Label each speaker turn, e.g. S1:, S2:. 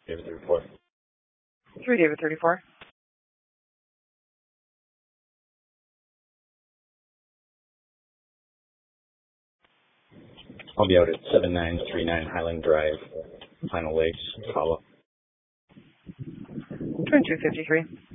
S1: David 34.
S2: 3 David 34.
S1: I'll be out at 7939 Highland Drive, Final Lakes, Hollow.
S2: 2253.